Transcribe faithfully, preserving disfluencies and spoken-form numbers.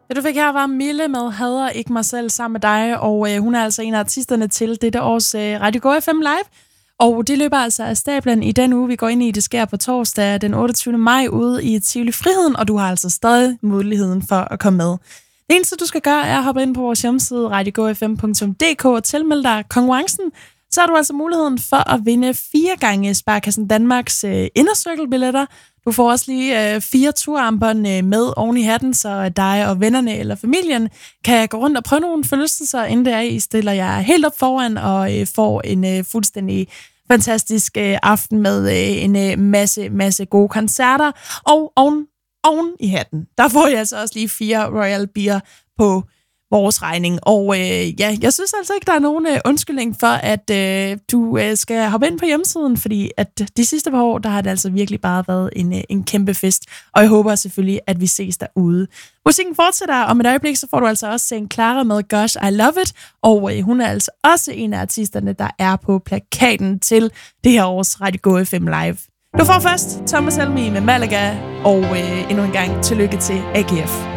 Det du fik her var Mille med Hader ikke mig selv sammen med dig, og øh, hun er altså en af artisterne til dette års øh, Radio Go F M Live. Og det løber altså af stablen i den uge, vi går ind i. Det sker på torsdag den otteogtyvende maj ude i Tivoli Friheden, og du har altså stadig muligheden for at komme med. Det eneste, du skal gøre, er at hoppe ind på vores hjemmeside radio go f m punktum d k og tilmelde dig konkurrencen. Så har du altså muligheden for at vinde fire gange Sparkassen Danmarks øh, indercirkelbilletter. Du får også lige øh, fire turarmbånd øh, med oven i hatten, så dig og vennerne eller familien kan gå rundt og prøve nogle forlystelser, inden det er, I stiller jer helt op foran og øh, får en øh, fuldstændig fantastisk øh, aften med øh, en øh, masse, masse gode koncerter. Og oven, oven i hatten, der får jeg altså også lige fire Royal Beer på vores regning. Og øh, ja, jeg synes altså ikke, der er nogen øh, undskyldning for, at øh, du øh, skal hoppe ind på hjemmesiden, fordi at de sidste par år, der har det altså virkelig bare været en, øh, en kæmpe fest. Og jeg håber selvfølgelig, at vi ses derude. Musikken fortsætter, og med et øjeblik, så får du altså også en Clara med Gosh, I Love It. Og øh, hun er altså også en af artisterne, der er på plakaten til det her års Radio Go F M Live. Du får først Thomas Helmig med Malaga, og øh, endnu en gang tillykke til A G F.